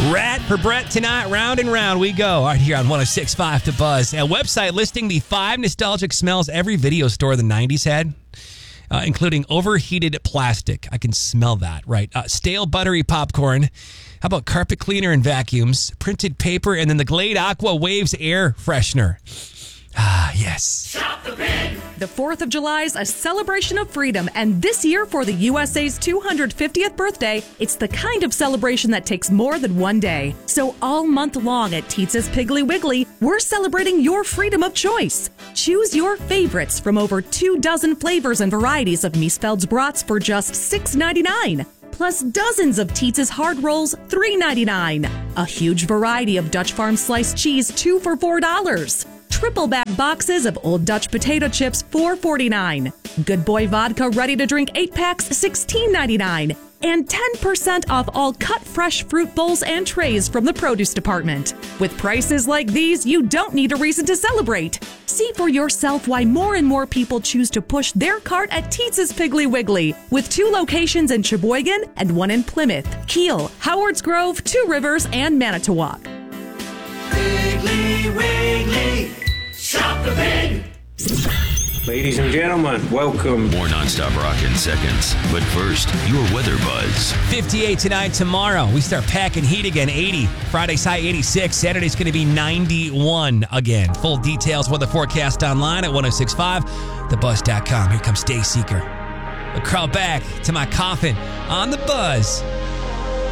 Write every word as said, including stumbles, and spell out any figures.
Rat for Brett tonight. Round and round we go. All right, here on one oh six point five The Buzz. A website listing the five nostalgic smells every video store of the nineties had, uh, including overheated plastic. I can smell that, right? Uh, stale buttery popcorn. How about carpet cleaner and vacuums, printed paper, and then the Glade Aqua Waves air freshener. Ah, yes. Shop the Pig! The fourth of July is a celebration of freedom, and this year for the U S A's two hundred fiftieth birthday, it's the kind of celebration that takes more than one day. So all month long at Teetz's Piggly Wiggly, we're celebrating your freedom of choice. Choose your favorites from over two dozen flavors and varieties of Miesfeld's brats for just six ninety-nine. Plus dozens of Teetz's hard rolls, three ninety-nine. A huge variety of Dutch Farm sliced cheese, two for four dollars. Triple back boxes of Old Dutch potato chips, four forty-nine. Good Boy vodka ready to drink eight packs, sixteen ninety-nine. And ten percent off all cut fresh fruit bowls and trays from the produce department. With prices like these, you don't need a reason to celebrate. See for yourself why more and more people choose to push their cart at Teetz's Piggly Wiggly, with two locations in Sheboygan and one in Plymouth, Kiel, Howards Grove, Two Rivers, and Manitowoc. Piggly Wiggly, shop the pig! Ladies and gentlemen, welcome. More nonstop rock in seconds. But first, your weather buzz. fifty-eight tonight, tomorrow. We start packing heat again. eighty. Friday's high eighty-six. Saturday's going to be ninety-one again. Full details weather forecast online at ten sixty-five the buzz dot com. Here comes Day Seeker. A crawl back to my coffin on The Buzz.